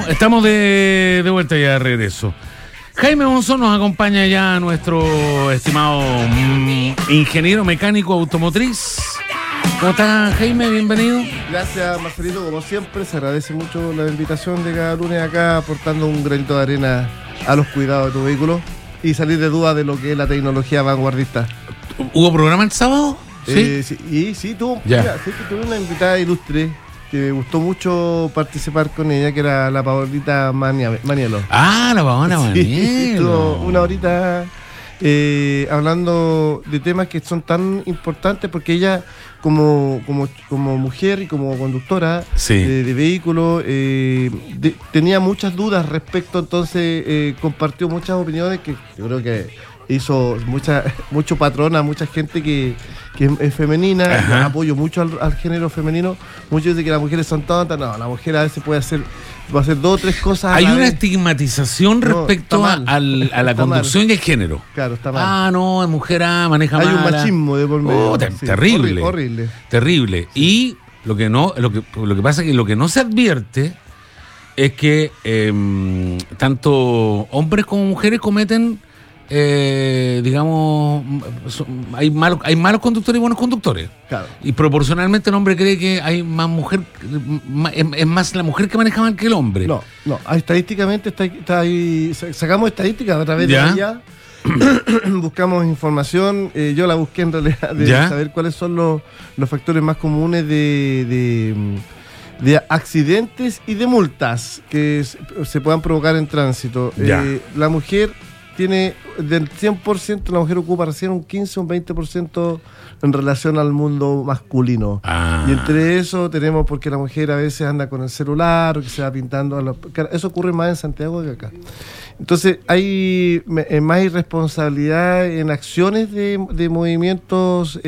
Estamos de vuelta ya de regreso. Jaime Monzón nos acompaña ya, nuestro estimado ingeniero mecánico automotriz. ¿Cómo estás, Jaime? Bienvenido. Gracias, Marcelito. Como siempre, se agradece mucho la invitación de cada lunes acá, aportando un granito de arena a los cuidados de tu vehículo y salir de duda de lo que es la tecnología vanguardista. ¿Hubo programa el sábado? Sí, tuve una invitada ilustre que me gustó mucho participar con ella, que era la Paolita Maniello. Ah, la Paola Maniello. Estuvo una horita hablando de temas que son tan importantes, porque ella como mujer y como conductora de vehículo tenía muchas dudas respecto, entonces compartió muchas opiniones que yo creo que hizo mucho patrón a mucha gente que es femenina. Apoyo mucho al género femenino. Muchos dicen que las mujeres son tontas. No, la mujer a veces puede hacer 2 o 3 cosas. Hay una estigmatización respecto a la conducción y el género. Claro, está mal. Ah, no, es mujer, maneja mal. Hay un machismo de por medio. Terrible. Horrible. Terrible. Sí. Y lo que pasa es que lo que no se advierte es que tanto hombres como mujeres cometen, hay malos conductores y buenos conductores. Claro. Y proporcionalmente el hombre cree que hay más mujer, es más la mujer que maneja mal que el hombre. No, estadísticamente está ahí, sacamos estadísticas a través de ella. Buscamos información, yo la busqué en realidad de saber cuáles son los factores más comunes de accidentes y de multas que se puedan provocar en tránsito. La mujer tiene del 100%, la mujer ocupa recién un 15 o un 20% en relación al mundo masculino. Y entre eso tenemos, porque la mujer a veces anda con el celular o que se va pintando. Eso ocurre más en Santiago que acá. Entonces hay más irresponsabilidad en acciones de movimientos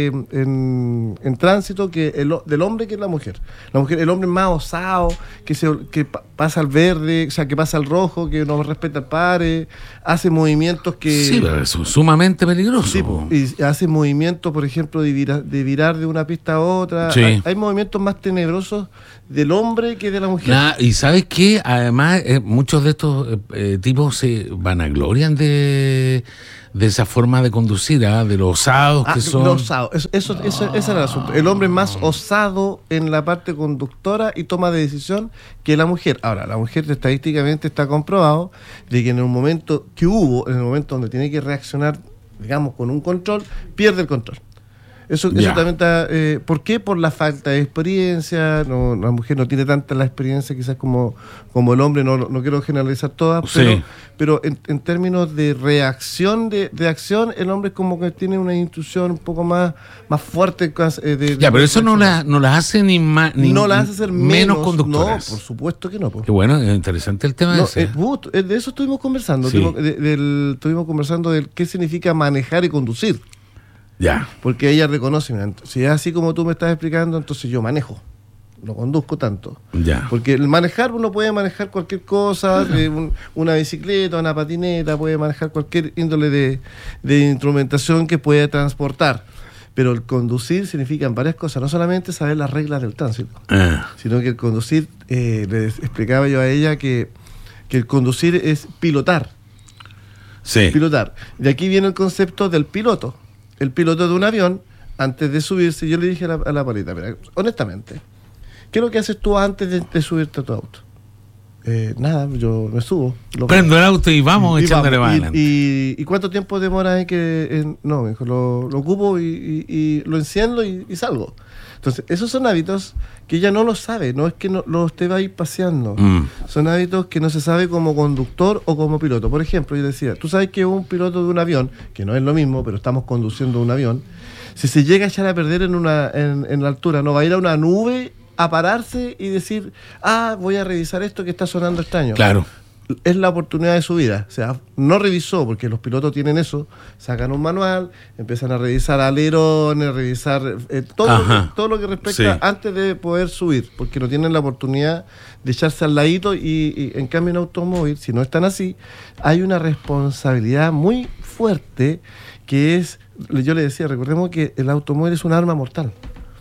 en tránsito del hombre que la mujer. El hombre es más osado, que pasa al verde, o sea, que pasa al rojo, que no respeta al padre, hace movimientos que... Sí, pero eso es sumamente peligroso. Sí, y hace movimientos, por ejemplo, de virar de una pista a otra. Sí. Hay movimientos más tenebrosos del hombre que de la mujer. Y ¿sabes qué? Además, muchos de estos tipos se vanaglorian de esa forma de conducir, de los osados que son. Los osados. Ese era el asunto. El hombre es más osado en la parte conductora y toma de decisión que la mujer. Ahora, la mujer estadísticamente está comprobado de que en el momento donde tiene que reaccionar, digamos, con un control, pierde el control. Eso también está... ¿Por qué? Por la falta de experiencia. La mujer no tiene tanta la experiencia quizás como el hombre. No quiero generalizar todas, pero en términos de reacción, de acción, el hombre es como que tiene una intuición un poco más fuerte. Pero eso no las hace no las hace ser menos conductoras. No, por supuesto que no. Qué bueno, es interesante el tema ese. De eso estuvimos conversando. Estuvimos conversando de qué significa manejar y conducir. Porque ella reconoce, si es así como tú me estás explicando, entonces yo manejo, no conduzco tanto. Porque el manejar, uno puede manejar cualquier cosa, una bicicleta, una patineta, puede manejar cualquier índole de instrumentación que pueda transportar. Pero el conducir significan varias cosas, no solamente saber las reglas del tránsito, sino que el conducir, le explicaba yo a ella que el conducir es pilotar. Pilotar. De aquí viene el concepto del piloto. El piloto de un avión, antes de subirse, yo le dije a la Paulita, mira, honestamente, ¿qué es lo que haces tú antes de subirte a tu auto? Nada, yo me subo. Prendo el auto y vamos echándole bala. ¿Y cuánto tiempo demora en que...? No, me dijo, lo ocupo y lo enciendo y salgo. Entonces, esos son hábitos que ella no lo sabe, no es que no lo esté ahí paseando. Son hábitos que no se sabe como conductor o como piloto. Por ejemplo, yo decía, tú sabes que un piloto de un avión, que no es lo mismo, pero estamos conduciendo un avión, si se llega a echar a perder en la altura, no va a ir a una nube a pararse y decir, voy a revisar esto que está sonando extraño. Claro. Es la oportunidad de su vida. O sea, no revisó, porque los pilotos tienen eso, sacan un manual, empiezan a revisar alerones, revisar todo lo que respecta antes de poder subir, porque no tienen la oportunidad de echarse al ladito y en cambio en automóvil, si no están así, hay una responsabilidad muy fuerte que es, yo le decía, recordemos que el automóvil es un arma mortal.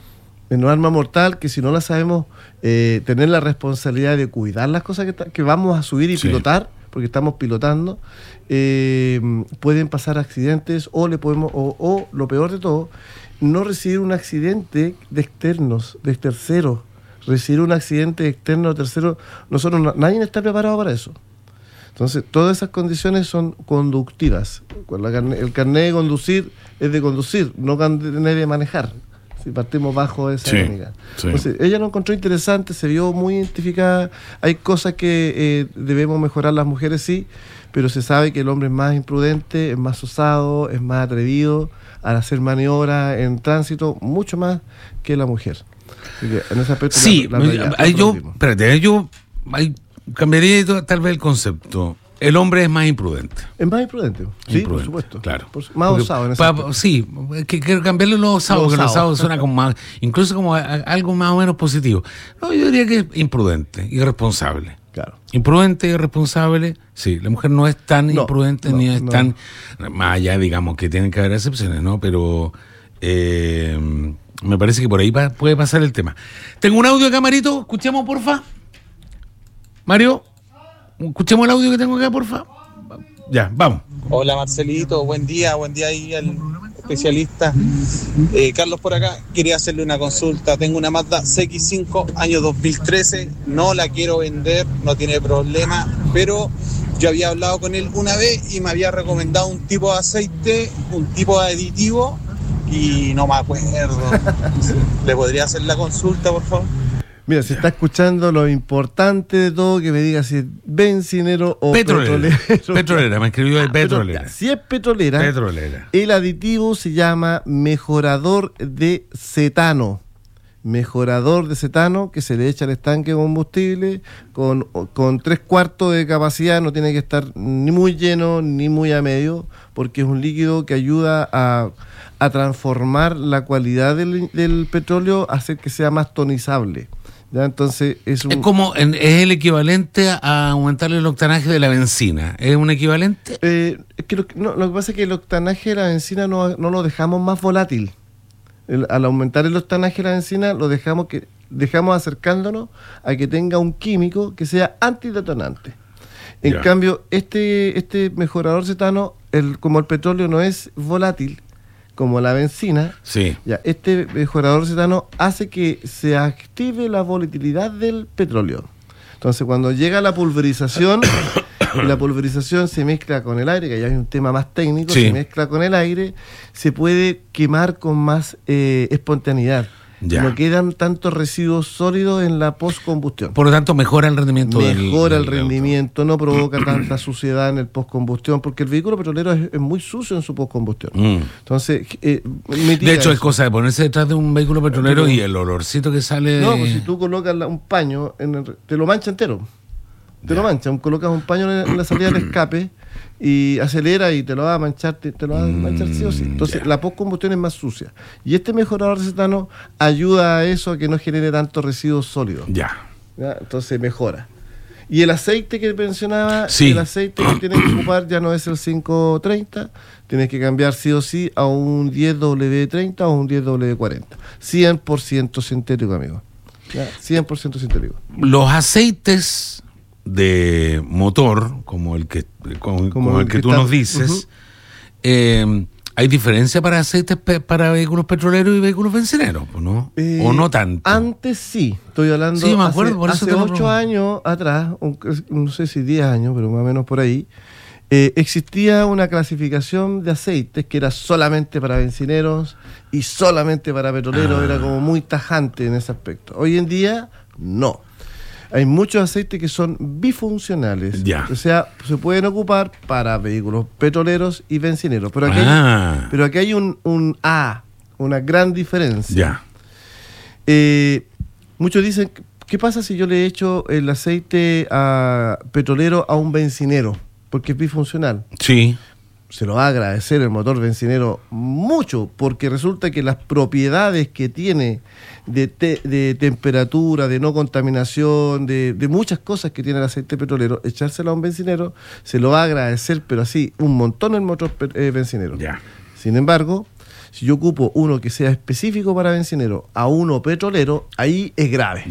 Es un arma mortal que si no la sabemos tener la responsabilidad de cuidar las cosas que vamos a subir y pilotar, porque estamos pilotando, pueden pasar accidentes o lo peor de todo, no recibir un accidente de terceros. Recibir un accidente externo de terceros, nadie está preparado para eso. Entonces, todas esas condiciones son conductivas. El carnet de conducir es de conducir, no carnet de manejar. Si partimos bajo esa técnica. Sí. Entonces, ella lo encontró interesante, se vio muy identificada. Hay cosas que debemos mejorar las mujeres, sí, pero se sabe que el hombre es más imprudente, es más osado, es más atrevido al hacer maniobras en tránsito, mucho más que la mujer. En ese aspecto sí, yo cambiaría tal vez el concepto. El hombre es más imprudente. Es más imprudente, sí, por supuesto. Claro. Más osado en ese aspecto. Sí, que quiero cambiarle lo osado, porque lo osado suena como más, incluso como algo más o menos positivo. No, yo diría que es imprudente, irresponsable. Claro. Imprudente, irresponsable, sí. La mujer no es tan imprudente ni es tan... Más allá, digamos, que tienen que haber excepciones, ¿no? Pero... me parece que por ahí puede pasar el tema. Tengo un audio acá, Marito. Escuchemos, porfa. Mario, escuchemos el audio que tengo acá, porfa. Ya, vamos. Hola, Marcelito. Buen día ahí al especialista. Carlos por acá. Quería hacerle una consulta. Tengo una Mazda CX-5, año 2013. No la quiero vender, no tiene problema. Pero yo había hablado con él una vez y me había recomendado un tipo de aceite, un tipo de aditivo. Y no me acuerdo. ¿Le podría hacer la consulta, por favor? Mira, si está escuchando, lo importante de todo, que me diga si es bencinero o petrolero. Petrolera, me escribió de petrolera. Si es petrolera, el aditivo se llama mejorador de cetano. Mejorador de cetano que se le echa al estanque de combustible con 3/4 de capacidad, no tiene que estar ni muy lleno ni muy a medio, porque es un líquido que ayuda a transformar la cualidad del petróleo, hacer que sea más tonizable. ¿Ya? Entonces es el equivalente a aumentarle el octanaje de la benzina. ¿Es un equivalente? Es que lo que pasa es que el octanaje de la benzina no lo dejamos más volátil. Al aumentar el octanaje de la benzina lo dejamos acercándonos a que tenga un químico que sea antidetonante. En cambio, este mejorador cetano, como el petróleo no es volátil como la benzina, este mejorador cetano hace que se active la volatilidad del petróleo. Entonces, cuando llega la pulverización, y la pulverización se mezcla con el aire, que ya hay un tema más técnico, se mezcla con el aire, se puede quemar con más espontaneidad. No quedan tantos residuos sólidos en la postcombustión. Por lo tanto, mejora el rendimiento el rendimiento, no provoca tanta suciedad en el postcombustión, porque el vehículo petrolero es muy sucio en su postcombustión. Entonces, de hecho, es cosa de ponerse detrás de un vehículo petrolero y el olorcito que sale... No, pues si tú colocas un paño, te lo mancha entero. Te lo mancha, colocas un paño en la salida del escape y acelera y te lo va a manchar, sí o sí. Entonces la postcombustión es más sucia. Y este mejorador de cetano ayuda a eso, a que no genere tantos residuos sólidos. ¿Ya? Entonces mejora. Y el aceite que mencionaba, el aceite que tienes que ocupar ya no es el 530, tienes que cambiar sí o sí a un 10W30 o un 10W40. 100% sintético, amigo. 100% sintético. Los aceites de motor, como el que tú nos dices, ¿hay diferencia para aceites para vehículos petroleros y vehículos bencineros, ¿no? ¿O no tanto? Antes sí, estoy hablando me acuerdo, hace 8 años atrás, no sé si 10 años, pero más o menos por ahí, existía una clasificación de aceites que era solamente para bencineros y solamente para petroleros, era como muy tajante en ese aspecto. Hoy en día, no. Hay muchos aceites que son bifuncionales. O sea, se pueden ocupar para vehículos petroleros y bencineros. Pero aquí hay una gran diferencia. Muchos dicen, ¿qué pasa si yo le echo el aceite petrolero a un bencinero? Porque es bifuncional. Sí. Se lo va a agradecer el motor bencinero mucho, porque resulta que las propiedades que tiene de temperatura, de no contaminación, de muchas cosas que tiene el aceite petrolero, echárselo a un bencinero se lo va a agradecer, pero así, un montón el motor bencinero. Sin embargo, Si yo ocupo uno que sea específico para bencinero a uno petrolero, ahí es grave.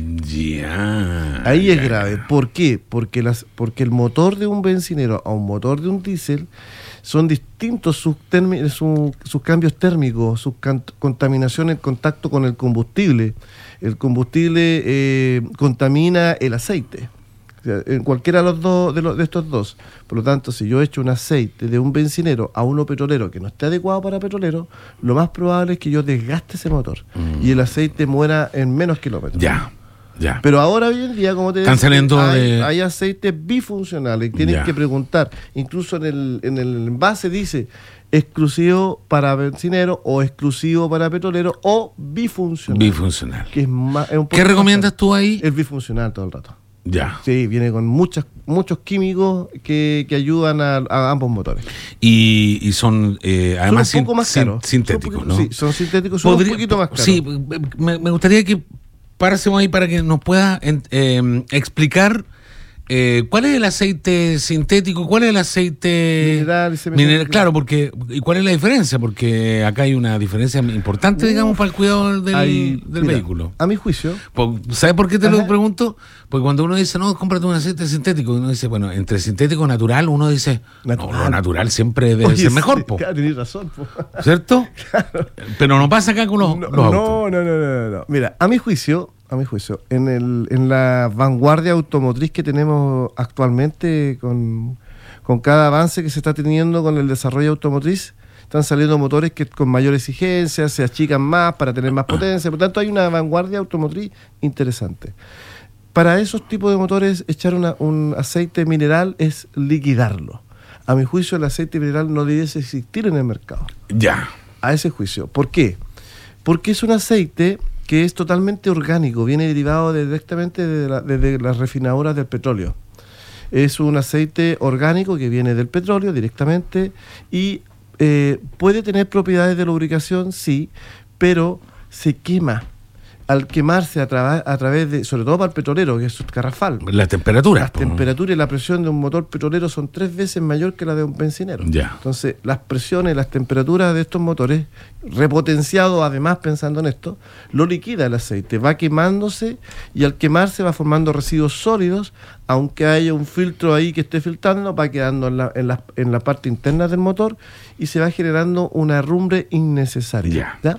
Ahí es grave. ¿Por qué? Porque el motor de un bencinero a un motor de un diésel son distintos sus cambios térmicos, sus contaminación en contacto con el combustible. El combustible contamina el aceite. O sea, en cualquiera de los dos de estos dos. Por lo tanto, si yo echo un aceite de un bencinero a uno petrolero que no esté adecuado para petrolero, lo más probable es que yo desgaste ese motor y el aceite muera en menos kilómetros. Ya. Pero ahora hoy en día, como te decía, hay aceites bifuncionales. Tienes que preguntar. Incluso en el envase dice exclusivo para bencinero o exclusivo para petrolero o bifuncional. Que es un ¿Qué recomiendas tú ahí? El bifuncional todo el rato. Ya. Sí, viene con muchos químicos que ayudan a ambos motores. Y son además son un poco más caros. Sintéticos, ¿no? Sí, son sintéticos, son un poquito más caros. Sí, me gustaría que parásemos ahí para que nos pueda explicar cuál es el aceite sintético, cuál es el aceite mineral. Claro, ¿y cuál es la diferencia? Porque acá hay una diferencia importante, digamos, para el cuidado del vehículo. A mi juicio. ¿Sabes por qué te lo pregunto? Porque cuando uno dice, no, cómprate un aceite sintético, uno dice, bueno, entre sintético y natural, uno dice, no, lo natural siempre debe ser mejor, po. Claro, tenés razón, po. ¿Cierto? Claro. Pero no pasa acá con los autos. No. Mira, a mi juicio, en la vanguardia automotriz que tenemos actualmente, con cada avance que se está teniendo con el desarrollo automotriz, están saliendo motores que con mayor exigencia se achican más para tener más potencia. Por tanto, hay una vanguardia automotriz interesante. Para esos tipos de motores, echar un aceite mineral es liquidarlo. A mi juicio, el aceite mineral no debe existir en el mercado. Ya. A ese juicio. ¿Por qué? Porque es un aceite que es totalmente orgánico, viene derivado directamente de las refinadoras del petróleo. Es un aceite orgánico que viene del petróleo directamente y puede tener propiedades de lubricación, sí, pero se quema. Al quemarse a través de, sobre todo para el petrolero, que es garrafal. La temperatura. Las temperaturas y la presión de un motor petrolero son 3 veces mayor que la de un bencinero. Ya. Entonces, las presiones, las temperaturas de estos motores, repotenciado además pensando en esto, lo liquida el aceite, va quemándose y al quemarse va formando residuos sólidos, aunque haya un filtro ahí que esté filtrando, va quedando en la parte interna del motor y se va generando una herrumbre innecesaria. ¿Ya?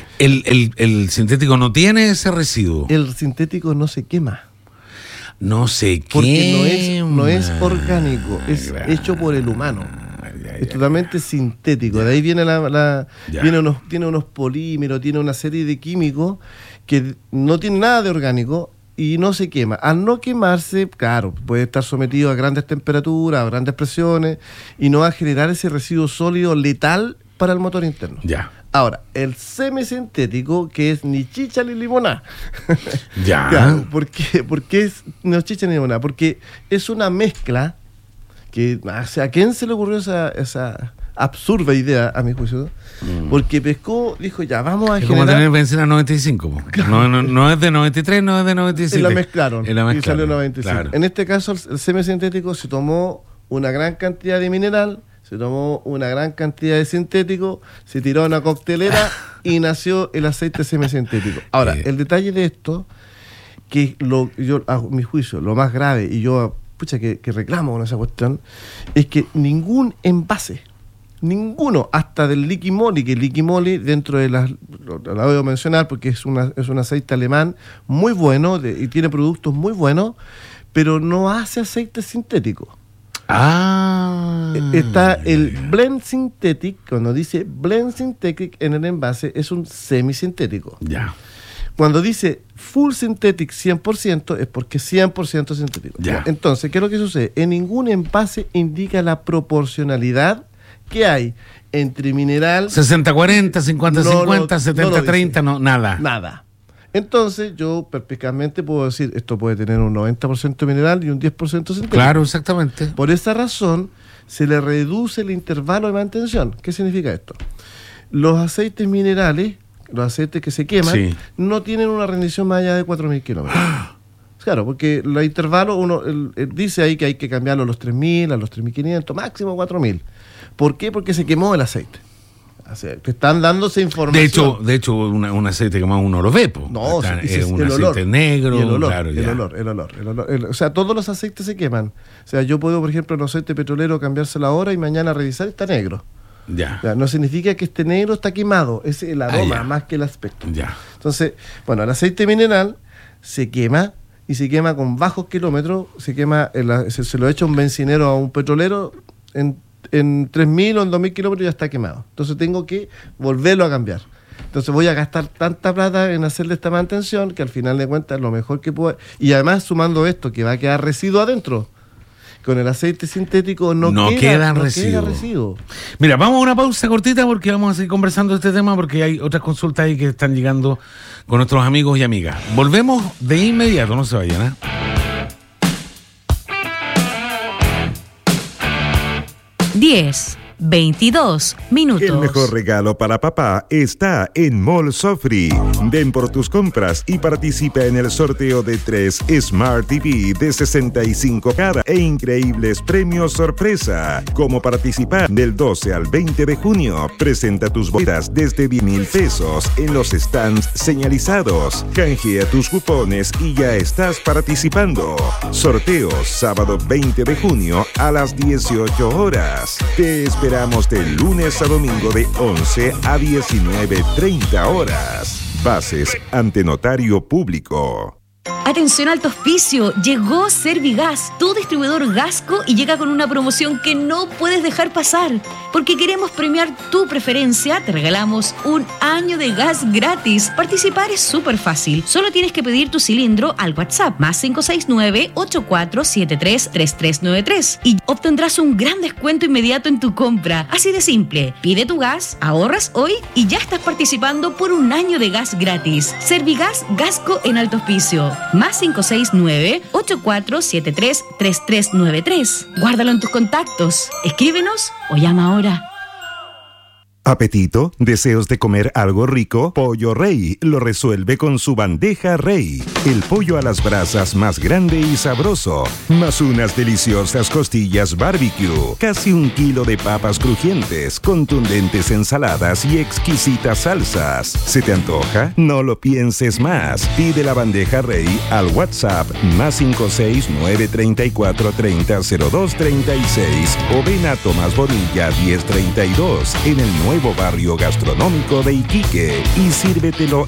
El sintético no tiene ese residuo. El sintético no se quema. No se quema. Porque no es orgánico, es hecho por el humano. Es totalmente sintético. De ahí viene tiene unos polímeros, tiene una serie de químicos que no tienen nada de orgánico y no se quema. Al no quemarse, claro, puede estar sometido a grandes temperaturas, a grandes presiones y no va a generar ese residuo sólido letal para el motor interno. Ya. Ahora, el semisintético, que es ni chicha ni limoná. Ya. Claro, ¿por qué es no chicha ni limoná? Porque es una mezcla que, o sea, ¿a quién se le ocurrió esa absurda idea, a mi juicio? Porque pescó, dijo, ya, vamos a generar... como tener bencina 95. Claro. No es de 93, no es de 97. Y la mezclaron. Y salió 95. Claro. En este caso, el semisintético se tomó una gran cantidad de mineral, se tomó una gran cantidad de sintético, se tiró a una coctelera y nació el aceite semisintético. Ahora, el detalle de esto, que yo, a mi juicio, lo más grave, y yo, que reclamo con esa cuestión, es que ningún envase, ninguno, hasta del Liqui-Moly, que el Liqui-Moly dentro de la voy a mencionar porque es un aceite alemán muy bueno y tiene productos muy buenos, pero no hace aceite sintético. Está el blend synthetic, cuando dice blend synthetic en el envase es un semisintético. Ya. Cuando dice full synthetic 100% es porque es 100% sintético. Ya. Entonces, ¿qué es lo que sucede? En ningún envase indica la proporcionalidad que hay entre mineral 60-40, 50-50, 70-30, no, nada. Nada. Entonces, yo perspicazmente puedo decir, esto puede tener un 90% mineral y un 10% sintético. Claro, exactamente. Por esa razón, se le reduce el intervalo de mantención. ¿Qué significa esto? Los aceites minerales, los aceites que se queman, sí, no tienen una rendición más allá de 4.000 kilómetros. Claro, porque el intervalo, dice ahí que hay que cambiarlo a los 3.000, a los 3.500, máximo 4.000. ¿Por qué? Porque se quemó el aceite. O sea, te están dándose información. De hecho un aceite quemado uno lo ve, po. No, es un aceite negro. Y el olor, claro, el olor. O sea, todos los aceites se queman. O sea, yo puedo, por ejemplo, en aceite petrolero cambiárselo ahora y mañana revisar y está negro. Ya. No significa que esté negro, está quemado. Es el aroma más que el aspecto. Ya. Entonces, bueno, el aceite mineral se quema y se quema con bajos kilómetros. Se quema, se lo echa un bencinero a un petrolero en 3.000 o en 2.000 kilómetros ya está quemado. Entonces tengo que volverlo a cambiar. Entonces voy a gastar tanta plata en hacerle esta mantención que al final de cuentas lo mejor que puedo. Y además sumando esto, que va a quedar residuo adentro. Con el aceite sintético no queda residuo. Mira, vamos a una pausa cortita porque vamos a seguir conversando de este tema porque hay otras consultas ahí que están llegando con nuestros amigos y amigas. Volvemos de inmediato, no se vayan, ¿eh? 10:22 minutos. El mejor regalo para papá está en Mall Sofri. Ven por tus compras y participa en el sorteo de 3 Smart TV de 65 cada e increíbles premios sorpresa. ¿Cómo participar? Del 12 al 20 de junio. Presenta tus boletas desde 10,000 pesos en los stands señalizados. Canjea tus cupones y ya estás participando. Sorteo sábado 20 de junio a las 18 horas. Te esperamos de lunes a domingo de 11 a 19:30 horas. Bases ante notario público. Atención Alto Hospicio, llegó Servigas, tu distribuidor Gasco, y llega con una promoción que no puedes dejar pasar. Porque queremos premiar tu preferencia, te regalamos un año de gas gratis. Participar es súper fácil, solo tienes que pedir tu cilindro al WhatsApp más 569-8473-3393 y obtendrás un gran descuento inmediato en tu compra. Así de simple, pide tu gas, ahorras hoy y ya estás participando por un año de gas gratis. Servigas Gasco en Alto Hospicio. Más 569-8473-3393. Guárdalo en tus contactos. Escríbenos o llama ahora. ¿Apetito? ¿Deseos de comer algo rico? Pollo Rey lo resuelve con su bandeja Rey. El pollo a las brasas más grande y sabroso, más unas deliciosas costillas barbecue, casi 1 kilo de papas crujientes, contundentes ensaladas y exquisitas salsas. ¿Se te antoja? No lo pienses más. Pide la bandeja Rey al WhatsApp más 569-3430-0236 o ven a Tomás Bonilla 1032 en el nuevo barrio gastronómico de Iquique y sírvetelo